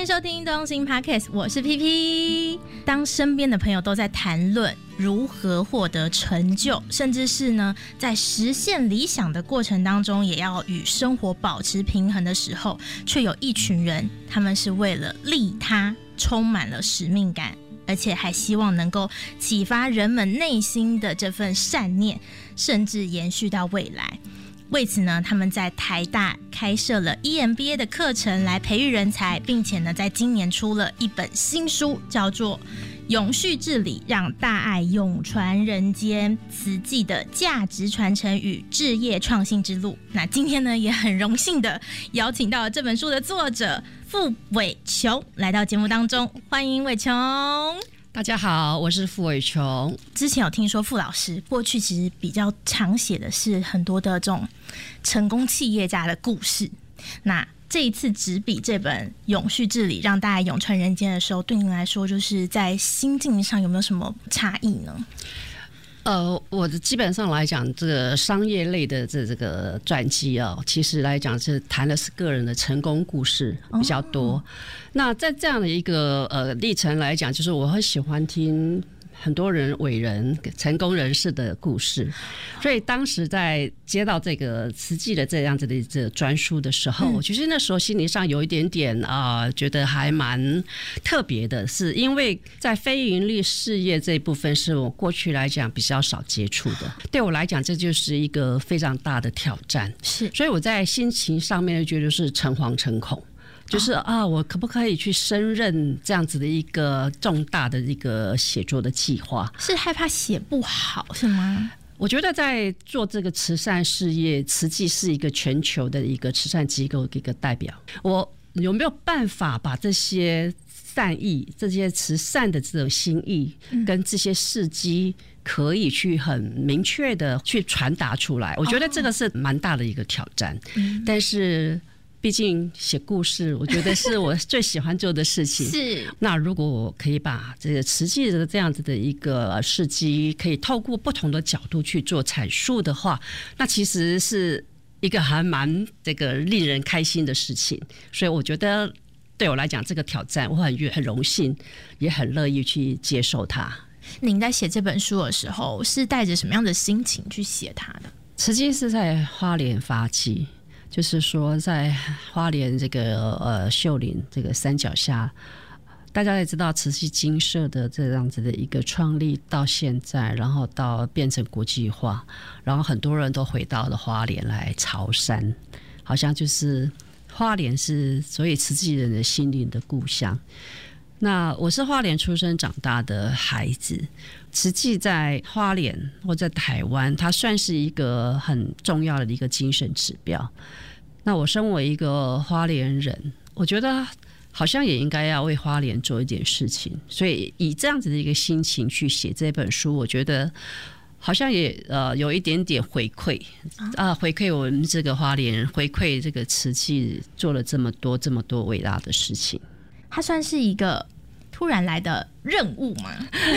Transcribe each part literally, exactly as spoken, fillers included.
收听东兴 Podcast， 我是 P P。 当身边的朋友都在谈论如何获得成就，甚至是呢在实现理想的过程当中也要与生活保持平衡的时候，却有一群人，他们是为了利他，充满了使命感，而且还希望能够启发人们内心的这份善念，甚至延续到未来。为此呢，他们在台大开设了 E M B A 的课程来培育人才，并且呢，在今年出了一本新书，叫做《永续治理，让大爱永传人间：慈济的价值传承与志业创新之路》。那今天呢，也很荣幸的邀请到了这本书的作者傅伟琼来到节目当中，欢迎伟琼。 大家好，我是傅伟琼。 之前有听说傅老师过去其实比较常写的是很多的这种成功企业家的故事，那这一次执笔这本《永续治理，让大爱永传人间》的时候，对您来说就是在心境上有没有什么差异呢？ 呃，我的基本上来讲，这个商业类的这这个传记啊，其实来讲是谈的是个人的成功故事比较多。哦、那在这样的一个呃历程来讲，就是我很喜欢听很多人伟人成功人士的故事，所以当时在接到这个慈济的这样子的这专书的时候，嗯、其实那时候心理上有一点点啊、呃，觉得还蛮特别的，是因为在非营利事业这一部分是我过去来讲比较少接触的，对我来讲这就是一个非常大的挑战，是，所以我在心情上面觉得是诚惶诚恐。就是啊，我可不可以去胜任这样子的一个重大的一个写作的计划？ 是害怕写不好是吗？ 我觉得在做这个慈善事业，慈济是一个全球的一个慈善机构的一个代表，我有没有办法把这些善意、这些慈善的这种心意跟这些事迹可以去很明确的去传达出来？我觉得这个是蛮大的一个挑战，嗯、但是毕竟写故事，我觉得是我最喜欢做的事情。是，那如果我可以把这个实际的这样子的一个事迹，可以透过不同的角度去做阐述的话，那其实是一个还蛮这个令人开心的事情。所以我觉得对我来讲，这个挑战我很很荣幸，也很乐意去接受它。 您在写这本书的时候，是带着什么样的心情去写它的？ 慈济是在花莲发迹。就是说在花莲这个呃秀林这个山脚下，大家也知道慈济精舍的这样子的一个创立到现在，然后到变成国际化，然后很多人都回到了花莲来朝山，好像就是花莲是所有慈济人的心灵的故乡。那我是花莲出生长大的孩子，慈济在花莲或在台湾，它算是一个很重要的一个精神指标。那我身为一个花莲人，我觉得好像也应该要为花莲做一点事情，所以以这样子的一个心情去写这本书，我觉得好像也呃有一点点回馈啊，回馈我们这个花莲人，回馈这个慈济做了这么多这么多伟大的事情。 它算是一个突然来的任务吗？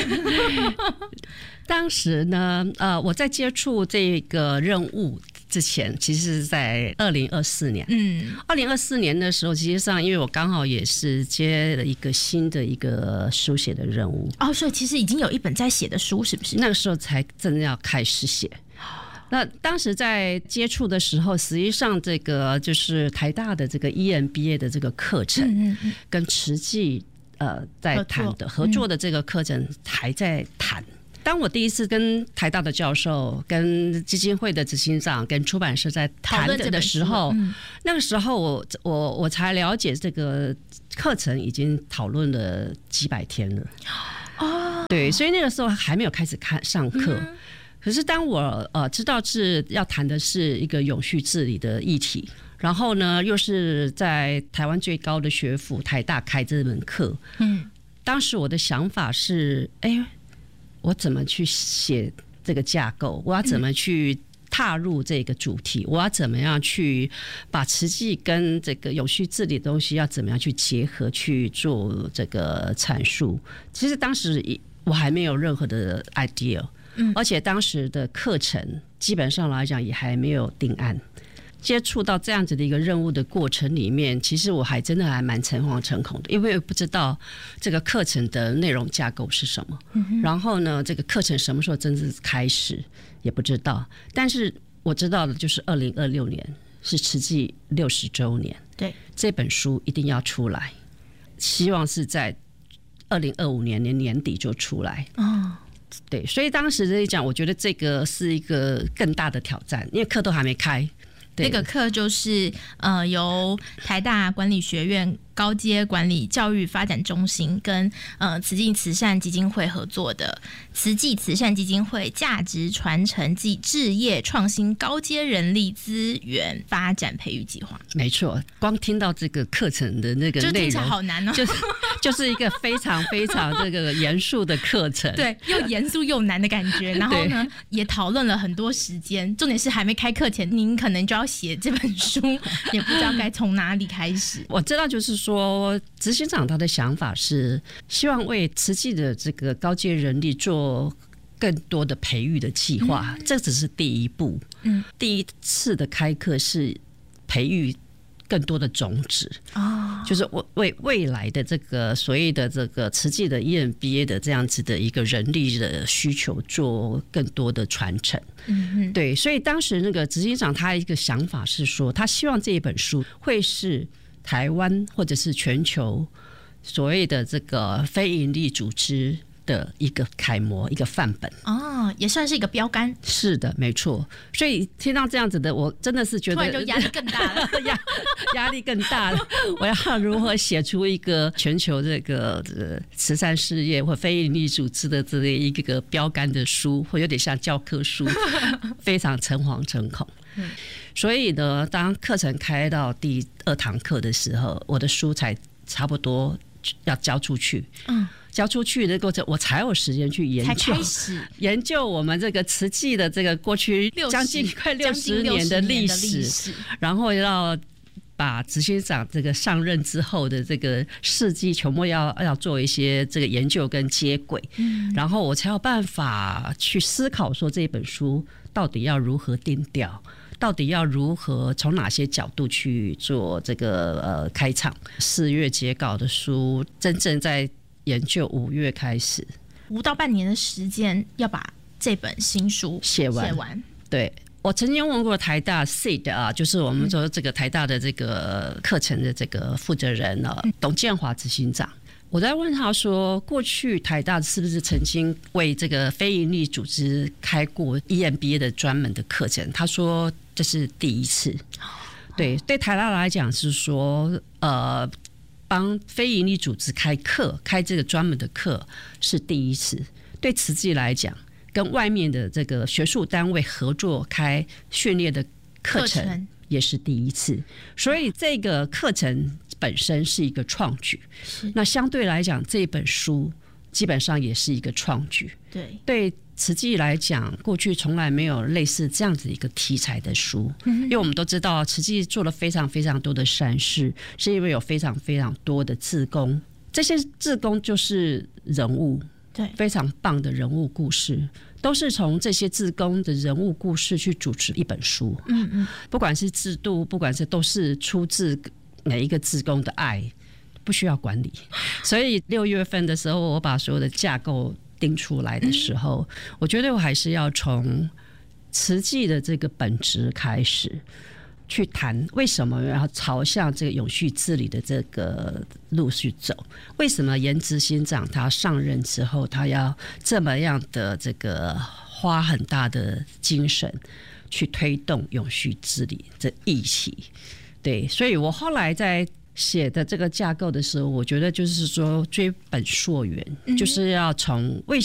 当时呢，呃，我在接触这个任务之前，其实是在二零二四年。嗯，二零二四年的时候，其实上因为我刚好也是接了一个新的一个书写的任务。 哦，所以其实已经有一本在写的书，是不是？ 那个时候才正要开始写。那当时在接触的时候，实际上这个就是台大的这个 E M B A 的这个课程，嗯嗯嗯跟慈济呃在谈的合作的这个课程还在谈。当我第一次跟台大的教授、跟基金会的执行长、跟出版社在谈的时候，嗯、那个时候我我我才了解这个课程已经讨论了几百天了。哦，对，所以那个时候还没有开始看上课。嗯可是当我呃知道是要谈的是一个永续治理的议题，然后呢又是在台湾最高的学府台大开这门课，嗯，当时我的想法是，哎，我怎么去写这个架构？我要怎么去踏入这个主题？我要怎么样去把慈济跟这个永续治理的东西要怎么样去结合去做这个阐述？其实当时我还没有任何的 idea。而且当时的课程基本上来讲也还没有定案， 接触到这样子的一个任务的过程里面，其实我还真的还蛮诚惶诚恐的，因为不知道这个课程的内容架构是什么，嗯、然后呢，这个课程什么时候真正开始也不知道。但是我知道的就是二零二六年是慈济六十周年， 对， 这本书一定要出来，希望是在二零二五年的年底就出来。哦，对，所以当时来讲，我觉得这个是一个更大的挑战，因为课都还没开。 那个课就是呃，由台大管理学院高阶管理教育发展中心跟呃慈济慈善基金会合作的慈济慈善基金会价值传承暨置业创新高阶人力资源发展培育计划。 没错，光听到这个课程的那个内容，就听起来好难哦， 就是就是一个非常非常这个严肃的课程， 对，又严肃又难的感觉。然后呢，也讨论了很多时间，重点是还没开课前，您可能就要写这本书，也不知道该从哪里开始。 我知道，就是说，执行长他的想法是希望为慈济的这个高阶人力做更多的培育的计划，嗯、这只是第一步。嗯，第一次的开课是培育更多的种子，哦，就是为未来的这个所谓的这个慈济的 E M B A 的这样子的一个人力的需求做更多的传承。嗯，对，所以当时那个执行长他一个想法是说，他希望这一本书会是台湾或者是全球所谓的这个非营利组织的一个楷模，一个范本。 哦，也算是一个标杆。 是的，没错。所以听到这样子的，我真的是觉得突然就压力更大了， 压压力更大了。我要如何写出一个全球这个慈善事业或非营利组织的这一个标杆的书，或有点像教科书，非常诚惶诚恐。嗯，所以呢，当课程开到第二堂课的时候，我的书才差不多要交出去。嗯。交出去的过程，我才有时间去研究， 才开始研究我们这个慈济的这个过去将近快六十年的历史，然后要把执行长这个上任之后的这个事迹全部要要做一些这个研究跟接轨，嗯、然后我才有办法去思考说这本书到底要如何定调。到底要如何从哪些角度去做这个呃开场？四月截稿的书，真正在研究五月开始， 不到半年的时间要把这本新书写完。写完， 对，我曾经问过台大 S I D 啊，就是我们说这个台大的这个课程的这个负责人啊，嗯、董建华执行长。我在问他说，过去台大是不是曾经为这个非营利组织开过 E M B A 的专门的课程？他说这是第一次。对，对台大来讲是说，呃，帮非营利组织开课，开这个专门的课是第一次。对慈济来讲，跟外面的这个学术单位合作开训练的课程也是第一次。所以这个课程本身是一个创举，那相对来讲，这本书基本上也是一个创举。 对， 对慈济来讲，过去从来没有类似这样子一个题材的书，嗯、因为我们都知道慈济做了非常非常多的善事，是因为有非常非常多的志工，这些志工就是人物， 对， 非常棒的人物故事。都是从这些志工的人物故事去主持一本书，嗯嗯，不管是制度，不管是都是出自每一个志工的爱，不需要管理。所以六月份的时候，我把所有的架构定出来的时候，嗯、我觉得我还是要从慈济的这个本质开始去谈，为什么要朝向这个永续治理的这个路去走？为什么严执行长他上任之后，他要这么样的这个花很大的精神去推动永续治理这议题？对，所以我后来在写的这个架构的时候，我觉得就是说追本溯源，嗯、就是要从为